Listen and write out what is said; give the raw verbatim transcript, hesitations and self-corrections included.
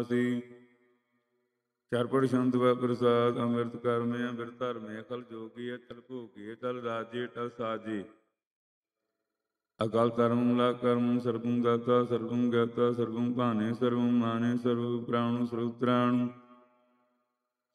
ਸੀ। ਚਰਪੜ ਸ਼ੰਤ ਵੈ ਪ੍ਰਸਾਦ ਅੰਮ੍ਰਿਤ ਕਰਮੇ ਅੰਮ੍ਰਿਤ ਧਰਮੇ ਅਕਲ ਜੋਗੀ ਅਕਲ ਭੋਗੀ ਅਕਲ ਰਾਜੇ ਅਕਲ ਸਾਜੇ ਅਕਾਲ ਧਰਮ ਲਾ ਕਰਮ ਸਰਬੰ ਦਾਤਾ ਸਰਬੰ ਗਿਆਤਾ ਸਰਬੰ ਭਾਨੇ ਸਰਬੰ ਮਾਨੇ ਸਰਬ ਪ੍ਰਾਣੁ ਸਰਬ ਤ੍ਰਾਣੁ